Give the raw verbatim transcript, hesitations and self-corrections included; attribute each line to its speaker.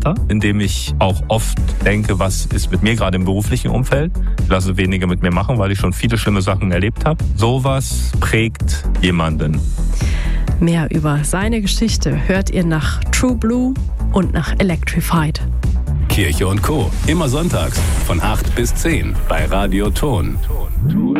Speaker 1: entspannter, indem ich auch oft denke, was ist mit mir gerade im beruflichen Umfeld. Ich lasse weniger mit mir machen, weil ich schon viele schlimme Sachen erlebt habe. Sowas prägt jemanden.
Speaker 2: Mehr über seine Geschichte hört ihr nach True Blue und nach Electrified.
Speaker 3: Kirche und Co. Immer sonntags von acht bis zehn bei Radio Ton.